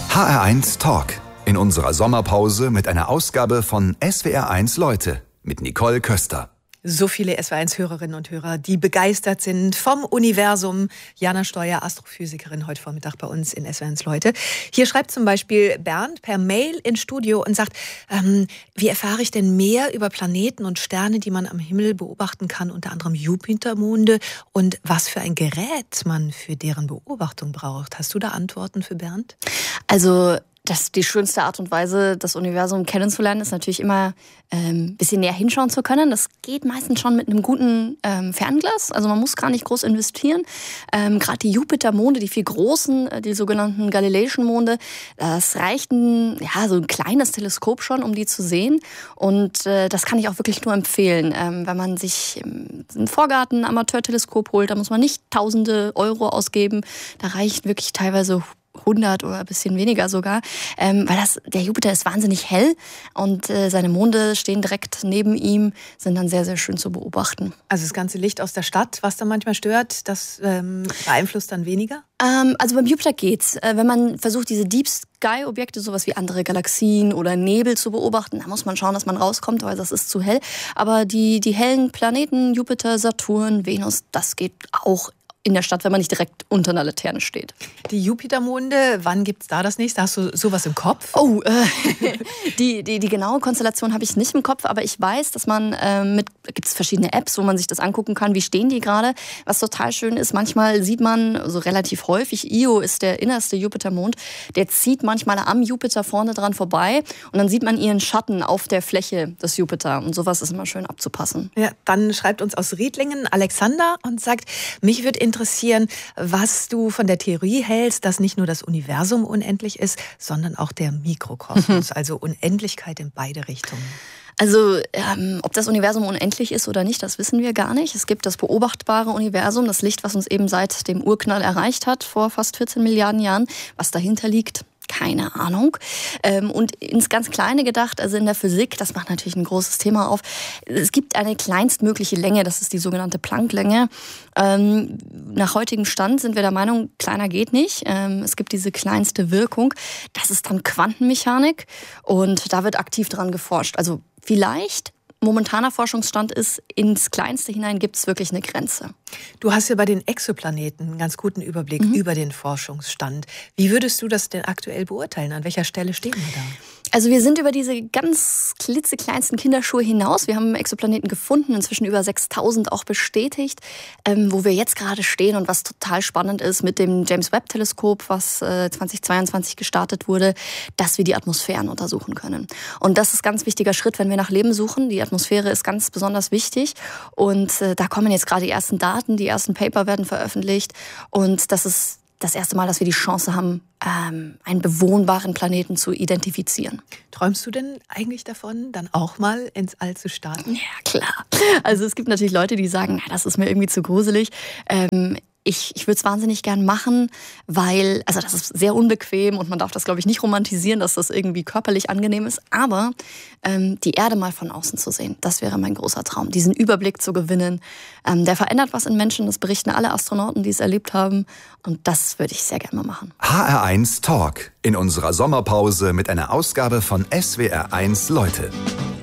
HR1 Talk. In unserer Sommerpause mit einer Ausgabe von SWR1 Leute mit Nicole Köster. So viele SWR1-Hörerinnen und Hörer, die begeistert sind vom Universum. Jana Steuer, Astrophysikerin, heute Vormittag bei uns in SWR1 Leute. Hier schreibt zum Beispiel Bernd per Mail ins Studio und sagt, wie erfahre ich denn mehr über Planeten und Sterne, die man am Himmel beobachten kann, unter anderem Jupitermonde, und was für ein Gerät man für deren Beobachtung braucht? Hast du da Antworten für Bernd? Also die schönste Art und Weise, das Universum kennenzulernen, ist natürlich immer ein bisschen näher hinschauen zu können. Das geht meistens schon mit einem guten Fernglas. Also man muss gar nicht groß investieren. Gerade die Jupitermonde, die viel großen, die sogenannten Galileischen Monde, das reicht so ein kleines Teleskop schon, um die zu sehen. Und das kann ich auch wirklich nur empfehlen. Wenn man sich einen Vorgarten, ein Amateurteleskop holt, da muss man nicht tausende Euro ausgeben. Da reicht wirklich teilweise 100 oder ein bisschen weniger sogar, weil der Jupiter ist wahnsinnig hell und seine Monde stehen direkt neben ihm, sind dann sehr, sehr schön zu beobachten. Also das ganze Licht aus der Stadt, was dann manchmal stört, das beeinflusst dann weniger? Also beim Jupiter geht's. Wenn man versucht, diese Deep Sky-Objekte, sowas wie andere Galaxien oder Nebel zu beobachten, da muss man schauen, dass man rauskommt, weil das ist zu hell. Aber die hellen Planeten, Jupiter, Saturn, Venus, das geht auch in der Stadt, wenn man nicht direkt unter einer Laterne steht. Die Jupitermonde, wann gibt's da das nächste? Hast du sowas im Kopf? Oh, die genaue Konstellation habe ich nicht im Kopf, aber ich weiß, dass man gibt's verschiedene Apps, wo man sich das angucken kann, wie stehen die gerade. Was total schön ist, manchmal sieht man, also relativ häufig, Io ist der innerste Jupitermond, der zieht manchmal am Jupiter vorne dran vorbei und dann sieht man ihren Schatten auf der Fläche des Jupiter und sowas ist immer schön abzupassen. Ja, dann schreibt uns aus Riedlingen Alexander und sagt, mich würde interessieren, was du von der Theorie hältst, dass nicht nur das Universum unendlich ist, sondern auch der Mikrokosmos, also Unendlichkeit in beide Richtungen. Also ob das Universum unendlich ist oder nicht, das wissen wir gar nicht. Es gibt das beobachtbare Universum, das Licht, was uns eben seit dem Urknall erreicht hat, vor fast 14 Milliarden Jahren. Was dahinter liegt, keine Ahnung. Und ins ganz Kleine gedacht, also in der Physik, das macht natürlich ein großes Thema auf, es gibt eine kleinstmögliche Länge, das ist die sogenannte Planck-Länge. Nach heutigem Stand sind wir der Meinung, kleiner geht nicht. Es gibt diese kleinste Wirkung. Das ist dann Quantenmechanik und da wird aktiv dran geforscht. Also vielleicht, momentaner Forschungsstand ist, ins Kleinste hinein gibt es wirklich eine Grenze. Du hast ja bei den Exoplaneten einen ganz guten Überblick über den Forschungsstand. Wie würdest du das denn aktuell beurteilen? An welcher Stelle stehen wir da? Also wir sind über diese ganz klitzekleinsten Kinderschuhe hinaus. Wir haben Exoplaneten gefunden, inzwischen über 6000 auch bestätigt, wo wir jetzt gerade stehen und was total spannend ist mit dem James-Webb-Teleskop, was 2022 gestartet wurde, dass wir die Atmosphären untersuchen können. Und das ist ein ganz wichtiger Schritt, wenn wir nach Leben suchen. Die Atmosphäre ist ganz besonders wichtig und da kommen jetzt gerade die ersten Daten, die ersten Paper werden veröffentlicht und das ist das erste Mal, dass wir die Chance haben, einen bewohnbaren Planeten zu identifizieren. Träumst du denn eigentlich davon, dann auch mal ins All zu starten? Ja, klar. Also es gibt natürlich Leute, die sagen, das ist mir irgendwie zu gruselig. Ich würde es wahnsinnig gern machen, weil, also das ist sehr unbequem und man darf das, glaube ich, nicht romantisieren, dass das irgendwie körperlich angenehm ist. Aber die Erde mal von außen zu sehen, das wäre mein großer Traum. Diesen Überblick zu gewinnen, der verändert was in Menschen. Das berichten alle Astronauten, die es erlebt haben. Und das würde ich sehr gerne mal machen. HR1 Talk. In unserer Sommerpause mit einer Ausgabe von SWR1 Leute.